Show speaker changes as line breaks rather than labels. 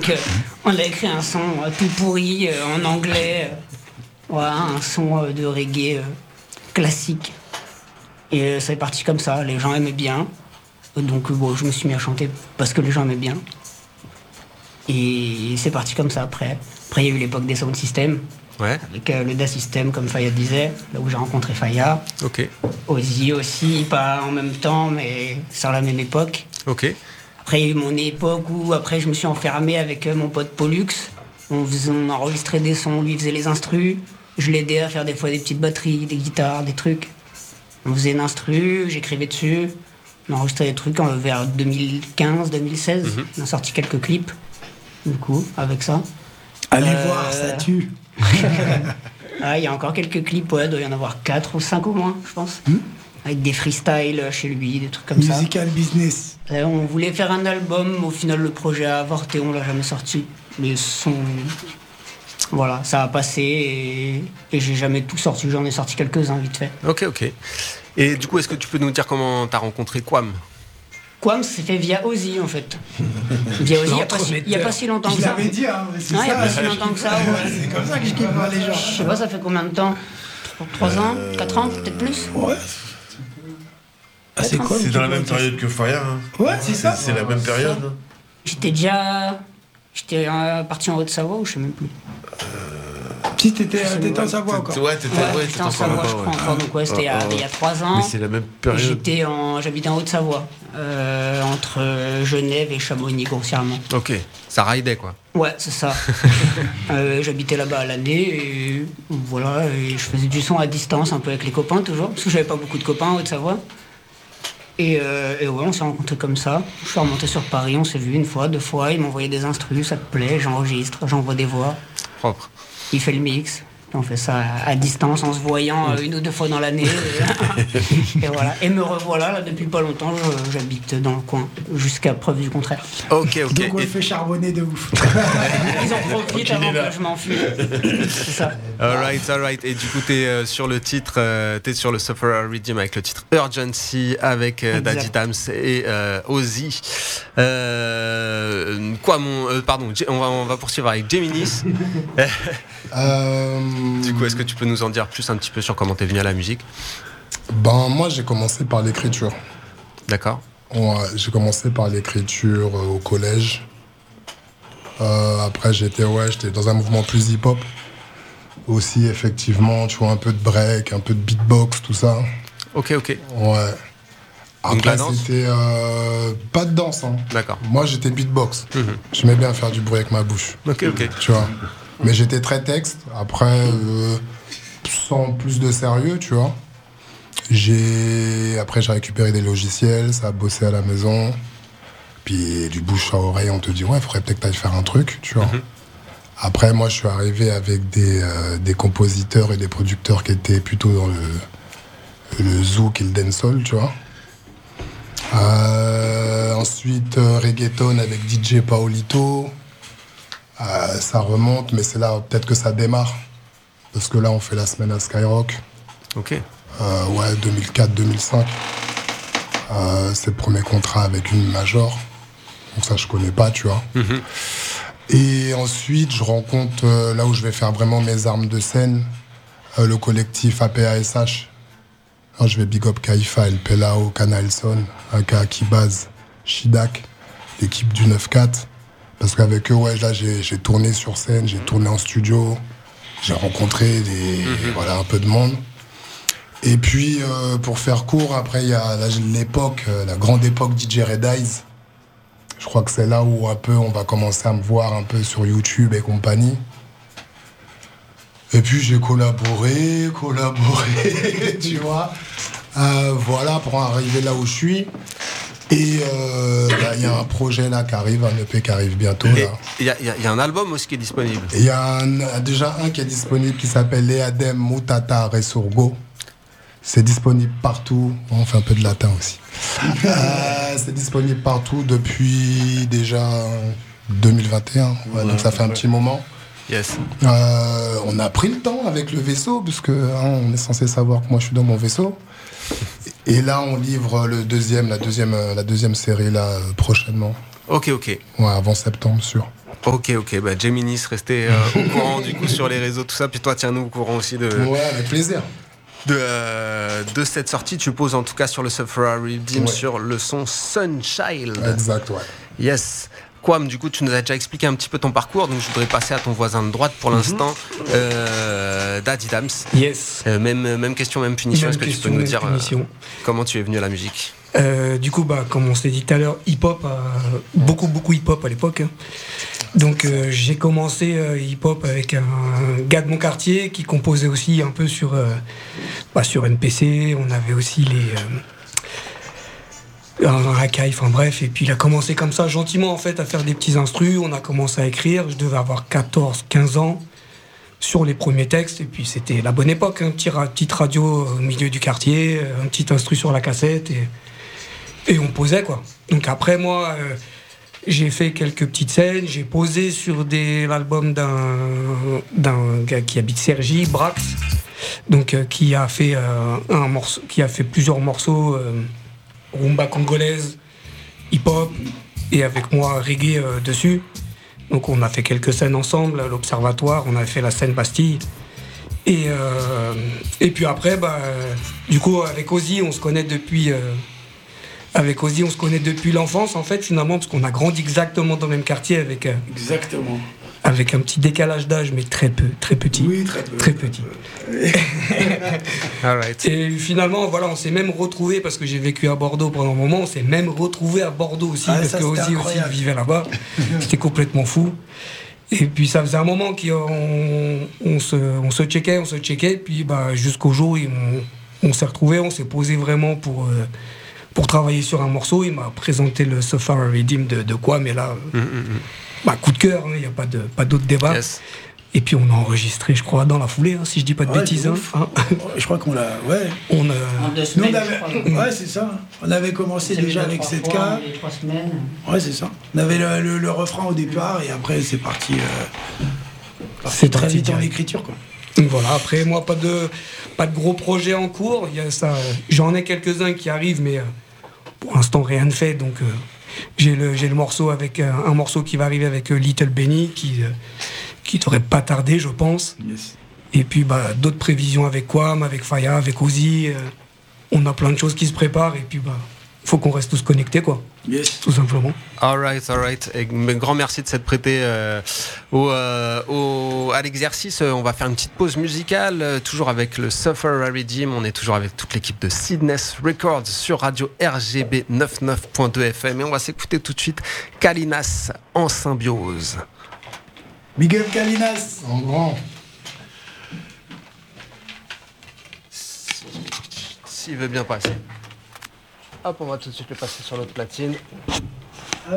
Donc on a écrit un son tout pourri en anglais, voilà, un son de reggae classique. Et ça est parti comme ça, les gens aimaient bien. Donc bon, je me suis mis à chanter parce que les gens aimaient bien. Et c'est parti comme ça après. Après il y a eu l'époque des sound systems.
Ouais.
Avec le DA System, comme Faya disait, là où j'ai rencontré Faya.
Ok.
Ozzy aussi, pas en même temps, mais sur la même époque.
Ok.
Après, il y a eu mon époque où après je me suis enfermé avec mon pote Pollux. On enregistrait des sons, lui faisait les instrus. Je l'aidais à faire des fois des petites batteries, des guitares, des trucs. On faisait une instru, j'écrivais dessus. On enregistrait des trucs vers 2015-2016. On a sorti quelques clips, du coup, avec ça.
Allez voir, ça tue.
Il y a encore quelques clips, ouais, il doit y en avoir 4 ou 5 au moins, je pense. Avec des freestyles chez lui, des trucs comme ça.
Musical business.
On voulait faire un album, au final le projet a avorté, on l'a jamais sorti. Les sons, voilà, ça a passé et j'ai jamais tout sorti, j'en ai sorti quelques-uns vite fait.
Ok. Et du coup, est-ce que tu peux nous dire comment t'as rencontré Quam ?
Quam, c'est fait via Ozzy en fait. Via Ozzy, il n'y a pas si longtemps que ça.
Je l'avais dit, hein, c'est
non,
ça.
Il n'y a pas si longtemps que ça. Ouais.
C'est comme ça que je kiffe les gens.
Je sais pas, ça fait combien de temps 3 ans 4 ans, peut-être plus.
Ouais. Ah, c'est quoi?
C'est dans la même période que Fire. Hein.
Ouais, c'est ça.
C'est la même période. Hein.
J'étais parti en Haute-Savoie ou je sais même plus.
Si t'étais en Savoie encore.
Ouais, t'étais
en Savoie, je crois encore. Donc ouais, c'était il y a 3 ans.
Mais c'est la même période.
J'habitais en Haute-Savoie, entre Genève et Chamonix, grossièrement.
Ok, ça raidait quoi.
Ouais, c'est ça. J'habitais là-bas à l'année et voilà, et je faisais du son à distance un peu avec les copains toujours, parce que j'avais pas beaucoup de copains en Haute-Savoie. Et ouais, on s'est rencontrés comme ça. Je suis remonté sur Paris, on s'est vu 1 fois, 2 fois, il m'envoyait des instrus, ça te plaît, j'enregistre, j'envoie des voix.
Propre.
Il fait le mix. On fait ça à distance en se voyant 1 ou 2 fois dans l'année. Et voilà. Et me revoilà là depuis pas longtemps. J'habite dans le coin jusqu'à preuve du contraire.
Ok.
Donc on le fait charbonner de ouf.
Ils en profitent avant que je m'enfuis. C'est ça.
Alright. Et du coup, t'es sur le titre, t'es sur le Sufferer Redeem avec le titre Urgency avec Daddy Tams et Ozzy. On va poursuivre avec Geminis. Du coup, est-ce que tu peux nous en dire plus un petit peu sur comment t'es venu à la musique ?
Moi, j'ai commencé par l'écriture.
D'accord.
Ouais, j'ai commencé par l'écriture au collège. Après, j'étais dans un mouvement plus hip-hop. Aussi, effectivement, tu vois, un peu de break, un peu de beatbox, tout ça.
Ok.
Ouais.
Donc la
Après,
danse ?
c'était pas de danse. Hein.
D'accord.
Moi, j'étais beatbox. J'aimais bien faire du bruit avec ma bouche.
Ok.
Tu vois. Mais j'étais très texte. Après, sans plus de sérieux, tu vois. Après, j'ai récupéré des logiciels, ça a bossé à la maison. Puis du bouche à oreille, on te dit, ouais, il faudrait peut-être que tu ailles faire un truc, tu vois. Après, moi, je suis arrivé avec des compositeurs et des producteurs qui étaient plutôt dans le zouk et le dancehall, tu vois. Ensuite, reggaeton avec DJ Paolito. Ça remonte, mais c'est là peut-être que ça démarre. Parce que là, on fait la semaine à Skyrock.
Ok.
2004-2005. C'est le premier contrat avec une major. Donc ça, je connais pas, tu vois. Et ensuite, je rencontre là où je vais faire vraiment mes armes de scène, le collectif APASH. Alors, je vais big up Kaifa, El Pelao, Canalson, Aka Kibaz, Shidak, l'équipe du 9-4. Parce qu'avec eux, là, j'ai tourné sur scène, j'ai tourné en studio, j'ai rencontré un peu de monde. Et puis, pour faire court, après, il y a l'époque, la grande époque DJ Red Eyes. Je crois que c'est là où un peu on va commencer à me voir un peu sur YouTube et compagnie. Et puis j'ai collaboré, tu vois. Voilà, pour arriver là où je suis. Et il y a un projet là qui arrive, un EP qui arrive bientôt.
Il y a un album aussi qui est disponible.
Il y a déjà un qui est disponible qui s'appelle Leadem Mutata Resurgo. C'est disponible partout. On fait un peu de latin aussi. C'est disponible partout depuis déjà 2021. Donc ça fait un petit moment.
Yes.
On a pris le temps avec le vaisseau, parce que on est censé savoir que moi je suis dans mon vaisseau. Et là, on livre la deuxième série là prochainement.
Ok.
Ouais, avant septembre, sûr.
Ok, bah Geminis, restez au courant du coup sur les réseaux, tout ça. Puis toi, tiens-nous au courant aussi
Ouais, avec plaisir.
de cette sortie. Tu poses en tout cas sur le Sufferer Redeem, sur le son Sunchild.
Exact, ouais.
Yes. Quam, du coup, tu nous as déjà expliqué un petit peu ton parcours, donc je voudrais passer à ton voisin de droite pour l'instant, Daddy Dams.
Yes.
Même question, même punition. Est-ce que tu peux nous dire comment tu es venu à la musique?
Du coup, comme on s'est dit tout à l'heure, hip-hop, beaucoup hip-hop à l'époque. Hein. Donc j'ai commencé hip-hop avec un gars de mon quartier qui composait aussi un peu sur MPC. On avait aussi un racaille, enfin bref. Et puis il a commencé comme ça gentiment en fait à faire des petits instrus. On a commencé à écrire. Je devais avoir 14-15 ans sur les premiers textes. Et puis c'était la bonne époque. Hein. Petite radio au milieu du quartier, un petit instru sur la cassette et on posait quoi. Donc après moi... j'ai fait quelques petites scènes, j'ai posé sur l'album d'un gars qui habite Cergy, Brax, donc qui a fait plusieurs morceaux rumba congolaise, hip-hop et avec moi reggae dessus. Donc on a fait quelques scènes ensemble à l'Observatoire, on a fait la scène Bastille. Et puis après, du coup avec Ozzy, on se connaît depuis. Avec Ozzy, on se connaît depuis l'enfance, en fait, finalement, parce qu'on a grandi exactement dans le même quartier
Exactement.
Avec un petit décalage d'âge, mais très petit.
Oui, très peu.
Très petit.
All right.
Et finalement, voilà, on s'est même retrouvés, parce que j'ai vécu à Bordeaux pendant un moment, on s'est même retrouvés à Bordeaux aussi, parce que Ozzy aussi vivait là-bas. C'était complètement fou. Et puis ça faisait un moment qu'on se checkait, puis jusqu'au jour où on s'est retrouvés, on s'est posé vraiment pour travailler sur un morceau. Il m'a présenté le Sufferer Redeem de quoi, mais là, coup de cœur, il n'y a pas d'autre débat.
Yes.
Et puis on a enregistré, je crois, dans la si je dis pas de bêtises.
Je crois qu'on l'a. Ouais.
En
2 semaines.
Ouais, c'est ça. On avait commencé déjà avec 7K.
3 semaines.
Ouais, c'est ça. On avait le refrain au départ et après c'est parti.
C'est
très
parti
vite en
direct.
écriture, quoi.
Donc voilà, après moi pas de gros projets en cours, il y a ça, j'en ai quelques-uns qui arrivent mais pour l'instant rien de fait, donc j'ai le morceau avec un morceau qui va arriver avec Little Benny qui devrait pas tarder je pense.
Yes.
Et puis d'autres prévisions avec Quam, avec Faya, avec Ozzy, on a plein de choses qui se préparent et puis faut qu'on reste tous connectés quoi.
Yes.
Tout simplement.
All right. Et un grand merci de s'être prêté à l'exercice. On va faire une petite pause musicale, toujours avec le Sufferer Redeem. On est toujours avec toute l'équipe de Sidness Records sur Radio RGB 99.2 FM. Et on va s'écouter tout de suite Kalinas en symbiose.
Big up Kalinas.
En grand.
S'il veut bien passer. Hop, on va tout de suite le passer sur l'autre platine.